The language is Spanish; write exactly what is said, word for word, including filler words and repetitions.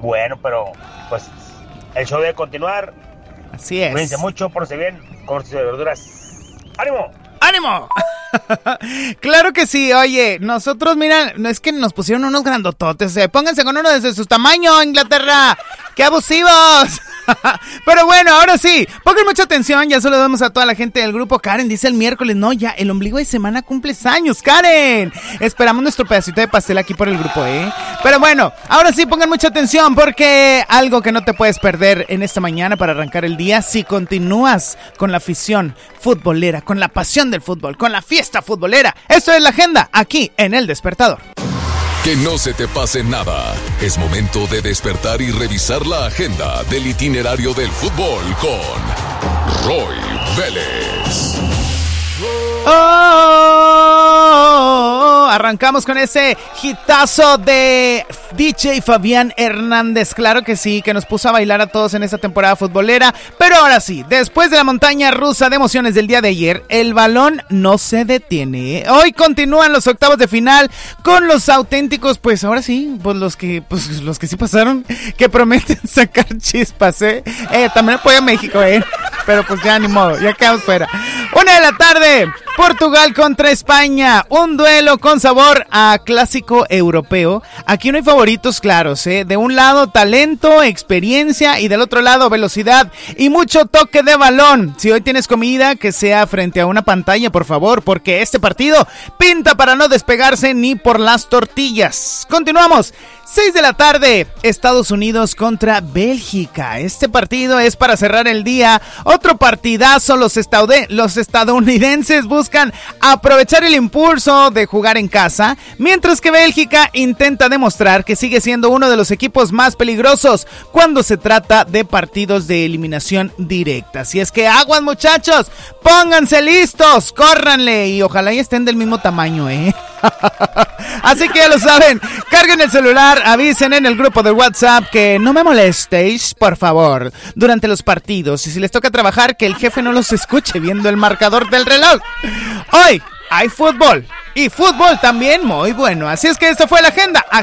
Bueno, pero pues el show debe continuar. Así es. Cuídense mucho, pórtense bien, coman sus verduras. ¡Ánimo! ¡Ánimo! Claro que sí, oye, nosotros, mira, es que nos pusieron unos grandototes, eh. Pónganse con uno desde su tamaño, Inglaterra. ¡Qué abusivos! Pero bueno, ahora sí, pongan mucha atención, ya saludamos a toda la gente del grupo. Karen dice el miércoles, no, ya, el ombligo de semana cumples años, Karen. Esperamos nuestro pedacito de pastel aquí por el grupo, ¿eh? Pero bueno, ahora sí, pongan mucha atención porque algo que no te puedes perder en esta mañana para arrancar el día, si continúas con la afición futbolera, con la pasión del fútbol, con la fiesta futbolera. Esto es la agenda, aquí en El Despertador. Que no se te pase nada. Es momento de despertar y revisar la agenda del itinerario del fútbol con Roy Vélez. Oh, arrancamos con ese hitazo de D J Fabián Hernández, claro que sí, que nos puso a bailar a todos en esta temporada futbolera. Pero ahora sí, después de la montaña rusa de emociones del día de ayer, el balón no se detiene. Hoy continúan los octavos de final con los auténticos, pues ahora sí, pues los que, pues los que sí pasaron, que prometen sacar chispas, eh. eh también apoya a México, eh. Pero pues ya ni modo, ya quedamos fuera. Una de la tarde, Portugal contra España, un duelo con sabor a clásico europeo. Aquí no hay favoritos claros, ¿eh? De un lado talento, experiencia y del otro lado velocidad y mucho toque de balón. Si hoy tienes comida, que sea frente a una pantalla, por favor, porque este partido pinta para no despegarse ni por las tortillas. Continuamos. seis de la tarde, Estados Unidos contra Bélgica. Este partido es para cerrar el día. Otro partidazo. Los, estaude- los estadounidenses buscan aprovechar el impulso de jugar en casa, mientras que Bélgica intenta demostrar que sigue siendo uno de los equipos más peligrosos cuando se trata de partidos de eliminación directa. Así es que aguas, muchachos, pónganse listos, córranle y ojalá y estén del mismo tamaño, ¿eh? Así que ya lo saben, carguen el celular, avisen en el grupo de WhatsApp que no me molestéis, por favor, durante los partidos. Y si les toca trabajar, que el jefe no los escuche viendo el marcador del reloj. Hoy hay fútbol y fútbol también muy bueno. Así es que esta fue la agenda.